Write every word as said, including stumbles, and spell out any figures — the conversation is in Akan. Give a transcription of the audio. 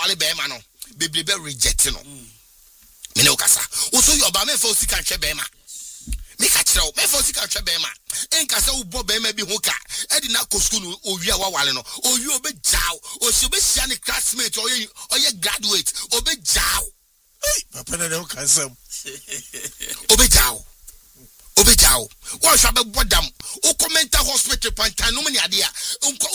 wale bema no bebre be reject no me ne okasa wo so yo ba me fa osika hwe bema me ka kire wo me fa osika hwe bema enka se wo bo bema bi ho ka e di na ko school owi a wa wale no owi obe jaw o se obe sia ne classmate oye oye graduate obe jaw hey papa na dey okasam obe jaw obe jaw wo hwa be bodam o commenta hospital pantan no me ade a